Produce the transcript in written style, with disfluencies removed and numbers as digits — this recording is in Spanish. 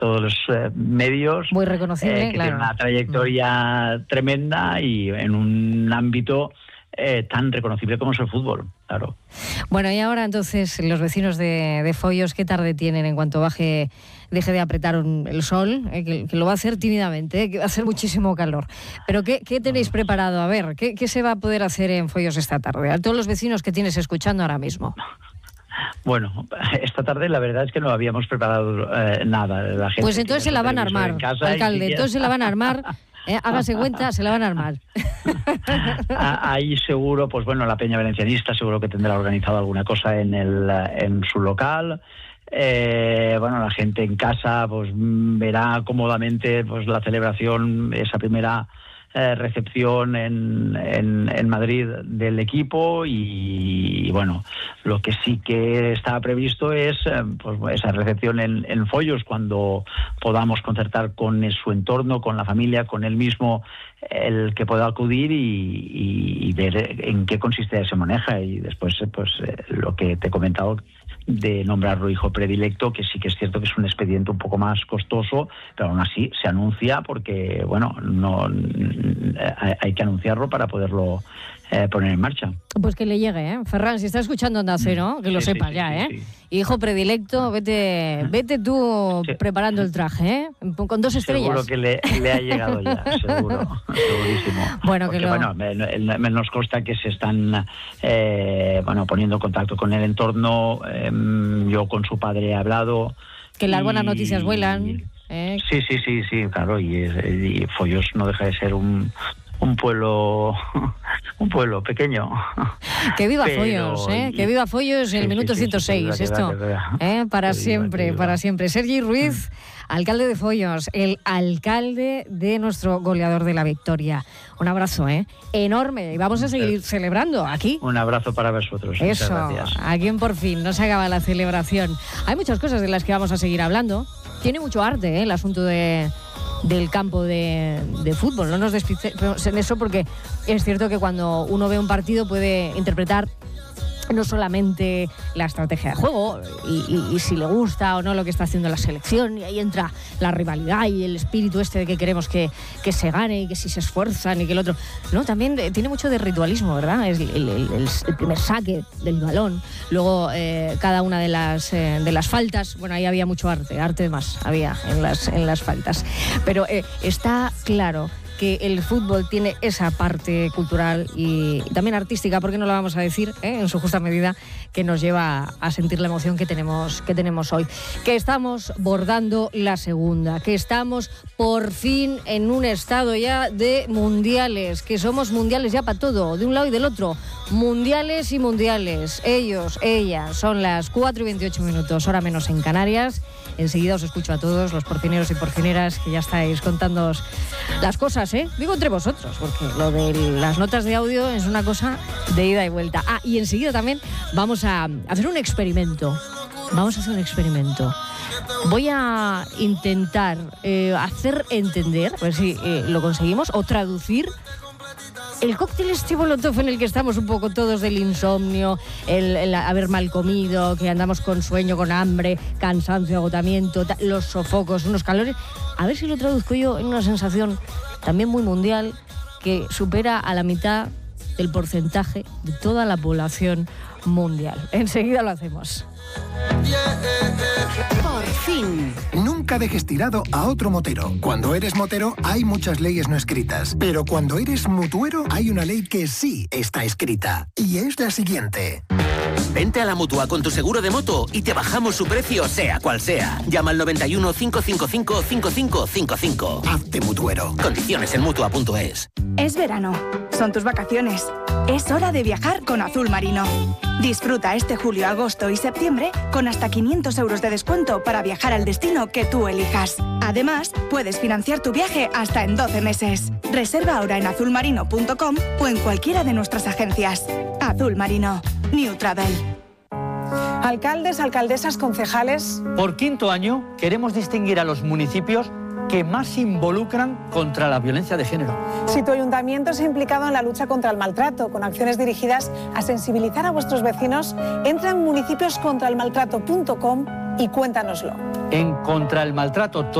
todos los medios. Muy reconocible, que claro. tiene una trayectoria tremenda y en un ámbito tan reconocible como es el fútbol, claro. Bueno, y ahora entonces los vecinos de Foios, ¿qué tarde tienen en cuanto deje de apretar el sol? Que lo va a hacer tímidamente, que va a hacer muchísimo calor. Pero ¿qué tenéis preparado? A ver, ¿qué se va a poder hacer en Foios esta tarde? A todos los vecinos que tienes escuchando ahora mismo. Bueno, esta tarde la verdad es que no habíamos preparado nada. La gente pues entonces se la van a armar, alcalde, entonces se la van a armar. Hágase cuenta, se la van a armar. Ahí seguro, pues bueno, la Peña Valencianista seguro que tendrá organizado alguna cosa en su local. Bueno, la gente en casa pues verá cómodamente pues la celebración, esa primera recepción en Madrid del equipo y bueno, lo que sí que está previsto es pues esa recepción en Foios cuando podamos concertar con su entorno, con la familia, con él mismo, el que pueda acudir y ver en qué consiste ese maneja y después pues lo que te he comentado de nombrarlo hijo predilecto, que sí que es cierto que es un expediente un poco más costoso, pero aún así se anuncia porque, bueno, no hay que anunciarlo para poderlo poner en marcha. Pues que le llegue, Ferran, si está escuchando Onda Cero, que lo sepas ya, sí. Hijo predilecto, vete tú preparando el traje, con 2 estrellas. Seguro que le ha llegado ya, segurísimo. Bueno, porque, que nos consta que se están poniendo en contacto con el entorno. Yo con su padre he hablado. Que las buenas noticias vuelan. Sí, claro, y Foios no deja de ser un pueblo pequeño. Que viva Foios, que viva Foios en el minuto 106, esto, para siempre, para siempre. Sergi Ruiz, alcalde de Foios, el alcalde de nuestro goleador de la victoria. Un abrazo, enorme, y vamos a seguir celebrando aquí. Un abrazo para vosotros. Eso, muchas gracias. Aquí en Por Fin, no se acaba la celebración. Hay muchas cosas de las que vamos a seguir hablando. Tiene mucho arte, el asunto del campo de fútbol. No nos despistemos en eso porque es cierto que cuando uno ve un partido puede interpretar no solamente la estrategia de juego y si le gusta o no lo que está haciendo la selección, y ahí entra la rivalidad y el espíritu de que queremos que se gane y que si se esfuerzan y que el otro... No, también tiene mucho de ritualismo, ¿verdad? Es el primer saque del balón, luego cada una de las faltas, bueno, ahí había mucho arte más había en las faltas, pero está claro que el fútbol tiene esa parte cultural y también artística, ¿por qué no la vamos a decir, en su justa medida, que nos lleva a sentir la emoción que tenemos hoy? Que estamos bordando la segunda, que estamos por fin en un estado ya de mundiales, que somos mundiales ya para todo, de un lado y del otro, mundiales y mundiales. Ellos, ellas, son las 4:28, hora menos en Canarias. Enseguida os escucho a todos, los porcineros y porcineras, que ya estáis contándoos las cosas, digo entre vosotros, porque lo de las notas de audio es una cosa de ida y vuelta. Y enseguida también vamos a hacer un experimento. Voy a intentar hacer entender, a ver si lo conseguimos, o traducir el cóctel Molotov en el que estamos un poco todos, del insomnio, el haber mal comido, que andamos con sueño, con hambre, cansancio, agotamiento, los sofocos, unos calores. A ver si lo traduzco yo en una sensación también muy mundial, que supera a la mitad del porcentaje de toda la población mundial. Enseguida lo hacemos. Por fin. Nunca dejes tirado a otro motero. Cuando eres motero hay muchas leyes no escritas, pero cuando eres mutuero hay una ley que sí está escrita, y es la siguiente. Vente a la Mutua con tu seguro de moto y te bajamos su precio sea cual sea. Llama al 91 555 5555. Hazte mutuero. Condiciones en Mutua.es. Es verano, son tus vacaciones. Es hora de viajar con Azul Marino. Disfruta este julio, agosto y septiembre con hasta 500 euros de descuento para viajar al destino que tú elijas. Además, puedes financiar tu viaje hasta en 12 meses. Reserva ahora en azulmarino.com o en cualquiera de nuestras agencias. Azul Marino. New Travel. Alcaldes, alcaldesas, concejales. Por quinto año queremos distinguir a los municipios que más se involucran contra la violencia de género. Si tu ayuntamiento se ha implicado en la lucha contra el maltrato, con acciones dirigidas a sensibilizar a vuestros vecinos, entra en municipioscontraelmaltrato.com y cuéntanoslo. en contra el maltrato